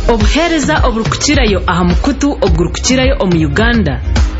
obuhereza oburukukirayo aha mukutu ogurukukirayo omu Uganda.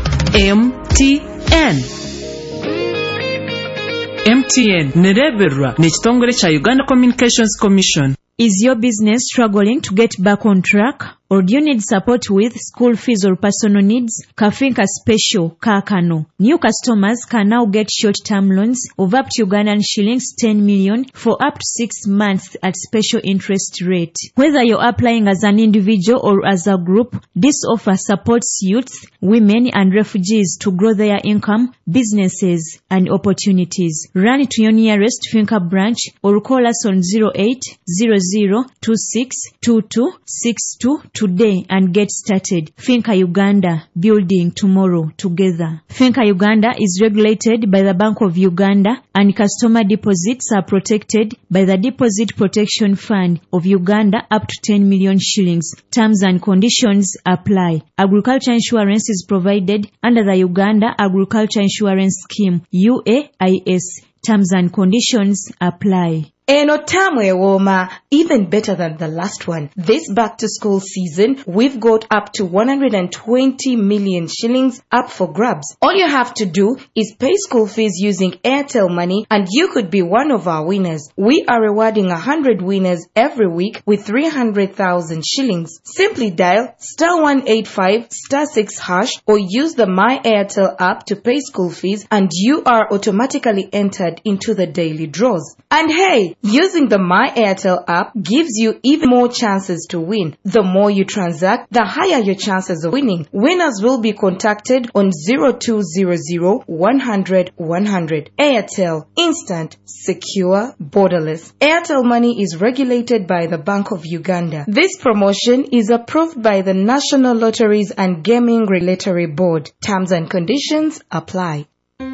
MTN nereberwa n'ekitongole kya Uganda Communications Commission. Is your business struggling to get back on track? Or do you need support with school fees or personal needs? Kafinka Special Kakano. New customers can now get short-term loans of up to Ugandan shillings 10 million for up to 6 months at special interest rate. Whether you're applying as an individual or as a group, this offer supports youths, women and refugees to grow their income, businesses and opportunities. Run to your nearest Finka branch or call us on 0800262262 today and get started. Finka Uganda, building tomorrow together. Finka Uganda is regulated by the Bank of Uganda and customer deposits are protected by the Deposit Protection Fund of Uganda up to 10 million shillings. Terms and conditions apply. Agriculture insurance is provided under the Uganda Agriculture Insurance Scheme, UAIS. Terms and conditions apply. Eno tamu ewoma, even better than the last one. This back to school season, we've got up to 120 million shillings up for grabs. All you have to do is pay school fees using Airtel Money and you could be one of our winners. We are rewarding 100 winners every week with 300,000 shillings. Simply dial *185 *6# or use the My Airtel app to pay school fees and you are automatically entered into the daily draws. And hey, using the My Airtel app gives you even more chances to win. The more you transact, the higher your chances of winning. Winners will be contacted on 0200 100 100. Airtel, instant, secure, borderless. Airtel Money is regulated by the Bank of Uganda. This promotion is approved by the National Lotteries and Gaming Regulatory Board. Terms and conditions apply.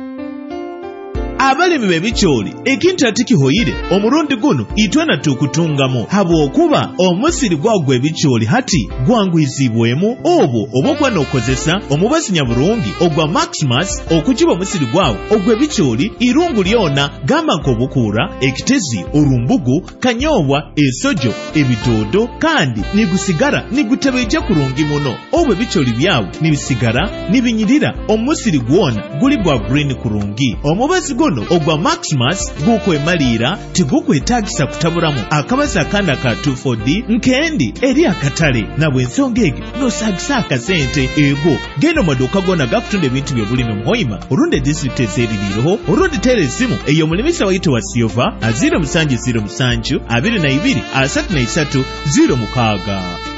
Abalimi bebicholi ekintu atikihoyire omurundi guno itwana tukutungamu habwokuba omusiri gwagwe bicholi hati gwangwizibwemu obo obokwa nokozesa omubazi nyabulungi ogwa Maximus okukiba omusiri gwawo ogwe bicholi irungu lyona gamba nkobukura ekitezi urumbugu kanyobwa esojo ebitodo kandi nigusigara nigutebeje kurungi muno obwe bicholi byawo nibisigara nibinyirira omusiri gwona guli gwa green kurungi omubazi ogwa Maximus gukwemalira tigukwetagisa kutaburamu akabazi akanda ka 24D nkendi eri akatale nabwe ensongege nosagisa akasente ego geno maduka gona gakutunda ebintu byobuli nomuhoima olunde district ezeririroho olunde teresimu eyo mulimisa wayito wa Silva 0707 22 33 06